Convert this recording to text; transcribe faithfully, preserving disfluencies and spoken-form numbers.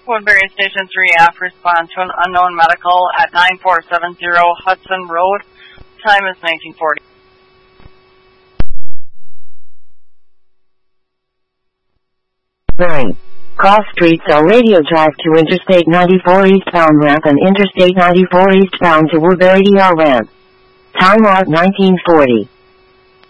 Woodbury Station three F, respond to an unknown medical at nine four seven zero Hudson Road. Time is nineteen forty. nine. Cross streets are Radio Drive to Interstate ninety-four eastbound ramp and Interstate ninety-four eastbound to Woodbury D R ramp. Time out nineteen forty.